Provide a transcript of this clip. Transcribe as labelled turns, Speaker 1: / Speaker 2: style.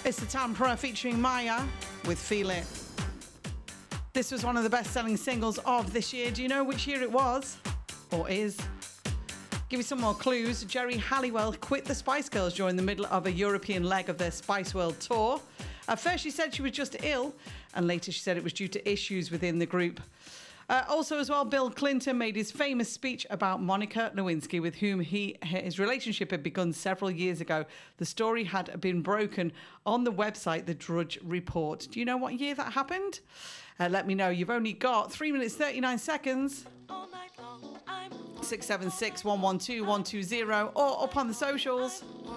Speaker 1: It's the Tampere featuring Maya with Feel It. This was one of the best-selling singles of this year. Do you know which year it was? Or is? Give you some more clues. Geri Halliwell quit the Spice Girls during the middle of a European leg of their Spice World tour. At first she said she was just ill, and later she said it was due to issues within the group. Also as well, Bill Clinton made his famous speech about Monica Lewinsky, with whom his relationship had begun several years ago. The story had been broken on the website The Drudge Report. Do you know what year that happened? Let me know. You've only got 3 minutes 39 seconds. 676 112 120 or up on the socials.